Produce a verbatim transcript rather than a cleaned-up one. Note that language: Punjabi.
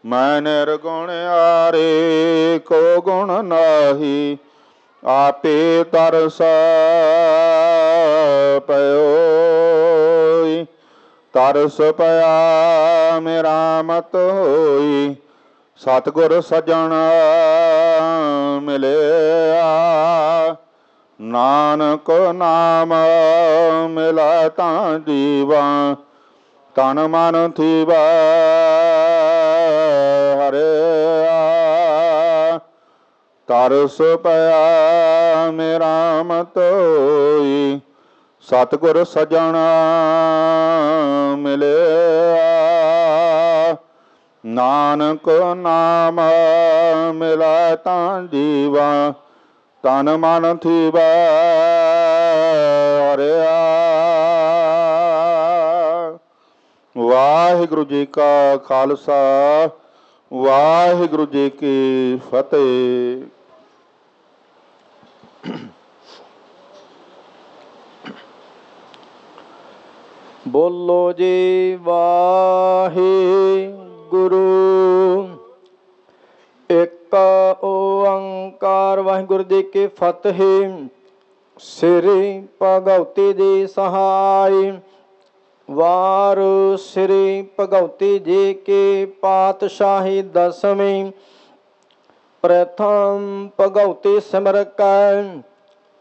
ਮੈਂ ਨਿਰਗੁਣ ਆਰੇ ਕੋ ਗੁਣ ਨਾਹੀ, ਆਪੇ ਤਰਸ ਪਇਓਈ। ਤਰਸ ਪਿਆ ਮੇਰਾ ਮਤ ਹੋਈ, ਸਤਿਗੁਰ ਸਜਣ ਮਿਲਿਆ। ਨਾਨਕ ਨਾਮ ਮਿਲਾ ਤਾਂ ਜੀਵਾ, ਤਨ ਮਨ ਥੀਵਾ ਹਰਿਆ। ਤਰਸ ਪਿਆ ਮੇਰਾ ਮਤ ਹੋਈ, ਸਤਿਗੁਰ ਸਜਣ ਮਿਲਿਆ। ਨਾਨਕ ਨਾਮ ਮਿਲਾ ਤਾਂ ਜੀਵਾ, ਤਨ ਮਨ ਥੀਵਾ ਹਰਿਆ। ਵਾਹਿਗੁਰੂ ਜੀ ਕਾ ਖਾਲਸਾ, ਵਾਹਿਗੁਰੂ ਜੀ ਕੀ ਫਤਿਹ। ਬੋਲੋ ਜੀ ਵਾਹਿਗੁਰੂ। ਇੱਕ ਓੰਕਾਰ ਵਾਹਿਗੁਰੂ ਜੀ ਕੀ ਫਤਿਹ। ਸ੍ਰੀ ਭਗਵਤੀ ਜੀ ਸਹਾਈ। ਵਾਰ ਸ੍ਰੀ ਭਗਵਤੀ ਜੀ ਕੀ ਪਾਤਸ਼ਾਹੀ ਦਸਵੀਂ। ਪ੍ਰਥਮ ਭਗਵਤੀ ਸਿਮਰ ਕੈ